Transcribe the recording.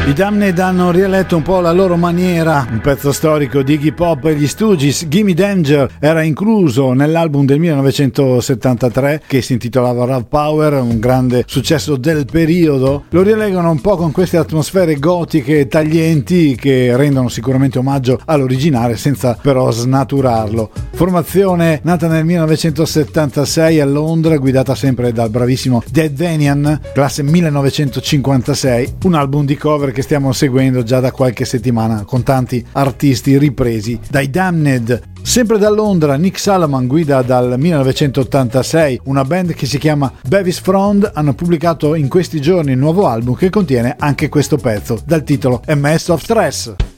I Damned hanno rieletto un po' la loro maniera, un pezzo storico di Iggy Pop e gli Stooges. Gimme Danger era incluso nell'album del 1973 che si intitolava Raw Power, un grande successo del periodo. Lo rileggono un po' con queste atmosfere gotiche taglienti che rendono sicuramente omaggio all'originale senza però snaturarlo. Formazione nata nel 1976 a Londra, guidata sempre dal bravissimo Dead Vanian, classe 1956, un album di cover che stiamo seguendo già da qualche settimana con tanti artisti ripresi dai Damned. Sempre da Londra, Nick Salaman guida dal 1986 una band che si chiama Bevis Frond. Hanno pubblicato in questi giorni il nuovo album che contiene anche questo pezzo dal titolo A Mess of Stress.